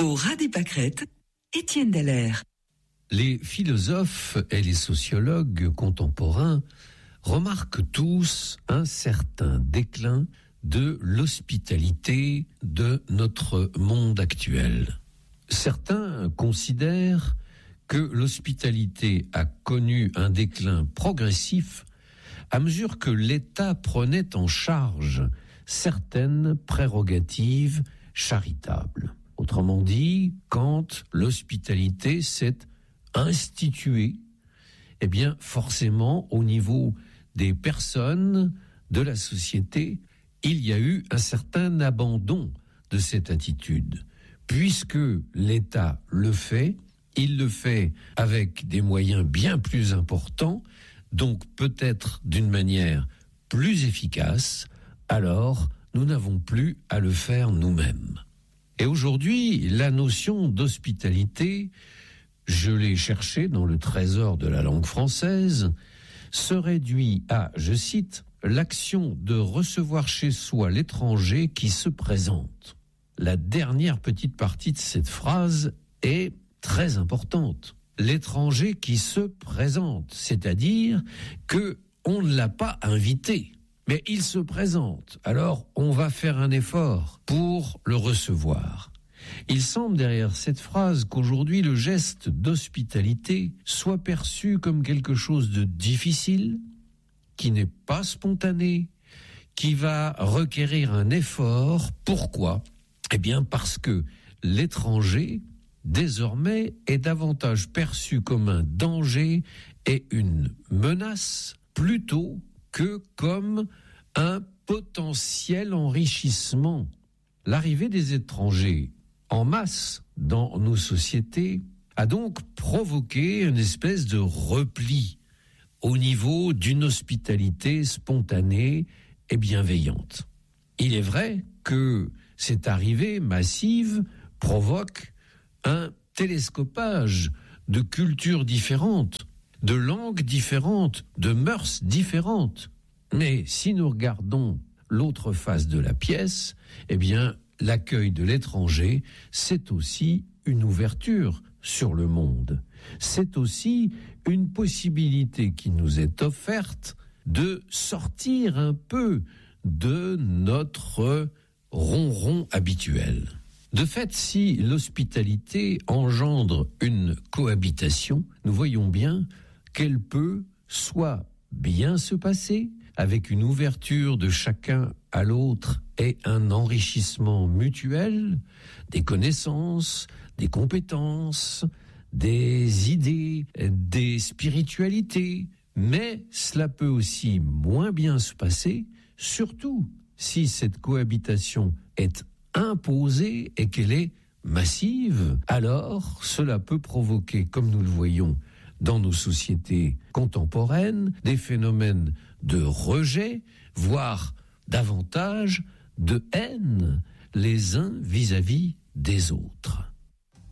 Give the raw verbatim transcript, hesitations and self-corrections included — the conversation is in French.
Au ras des pâquerettes, Étienne Dallaire. Les philosophes et les sociologues contemporains remarquent tous un certain déclin de l'hospitalité de notre monde actuel. Certains considèrent que l'hospitalité a connu un déclin progressif à mesure que l'État prenait en charge certaines prérogatives charitables. Autrement dit, quand l'hospitalité s'est instituée, eh bien, forcément, au niveau des personnes, de la société, il y a eu un certain abandon de cette attitude. Puisque l'État le fait, il le fait avec des moyens bien plus importants, donc peut-être d'une manière plus efficace, alors nous n'avons plus à le faire nous-mêmes. Et aujourd'hui, la notion d'hospitalité, je l'ai cherchée dans le trésor de la langue française, se réduit à, je cite, l'action de recevoir chez soi l'étranger qui se présente. La dernière petite partie de cette phrase est très importante. L'étranger qui se présente, c'est-à-dire que on ne l'a pas invité. Mais il se présente, alors on va faire un effort pour le recevoir. Il semble derrière cette phrase qu'aujourd'hui le geste d'hospitalité soit perçu comme quelque chose de difficile, qui n'est pas spontané, qui va requérir un effort. Pourquoi ? Eh bien parce que l'étranger, désormais, est davantage perçu comme un danger et une menace plutôt que comme un potentiel enrichissement. L'arrivée des étrangers en masse dans nos sociétés a donc provoqué une espèce de repli au niveau d'une hospitalité spontanée et bienveillante. Il est vrai que cette arrivée massive provoque un télescopage de cultures différentes, de langues différentes, de mœurs différentes. Mais si nous regardons l'autre face de la pièce, eh bien, l'accueil de l'étranger, c'est aussi une ouverture sur le monde. C'est aussi une possibilité qui nous est offerte de sortir un peu de notre ronron habituel. De fait, si l'hospitalité engendre une cohabitation, nous voyons bien qu'elle peut soit bien se passer, avec une ouverture de chacun à l'autre et un enrichissement mutuel, des connaissances, des compétences, des idées, des spiritualités, mais cela peut aussi moins bien se passer, surtout si cette cohabitation est imposée et qu'elle est massive, alors cela peut provoquer, comme nous le voyons dans nos sociétés contemporaines, des phénomènes de rejet, voire davantage de haine les uns vis-à-vis des autres.